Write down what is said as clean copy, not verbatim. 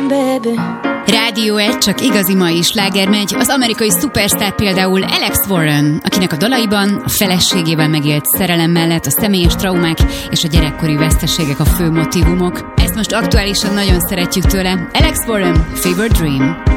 baby. Rádió 1, csak igazi mai sláger megy. Az amerikai szupersztár például Alex Warren, akinek a dalaiban a feleségével megélt szerelem mellett a személyes traumák és a gyerekkori veszteségek a fő motívumok. Ezt most aktuálisan nagyon szeretjük tőle. Alex Warren, Fever Dream.